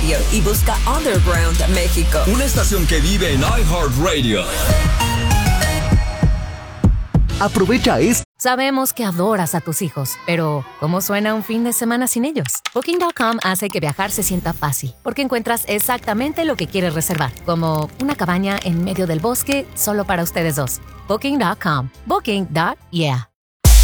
Radio y busca Underground México. Una estación que vive en iHeartRadio. Aprovecha esto. Sabemos que adoras a tus hijos, pero ¿cómo suena un fin de semana sin ellos? Booking.com hace que viajar se sienta fácil, porque encuentras exactamente lo que quieres reservar, como una cabaña en medio del bosque solo para ustedes dos. Booking.com. Booking.yeah.